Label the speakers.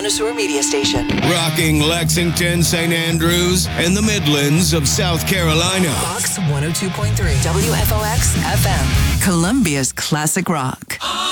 Speaker 1: connoisseur media station.
Speaker 2: Rocking Lexington, St. Andrews, and the Midlands of South Carolina.
Speaker 1: Fox 102.3 WFOX FM. Columbia's classic rock.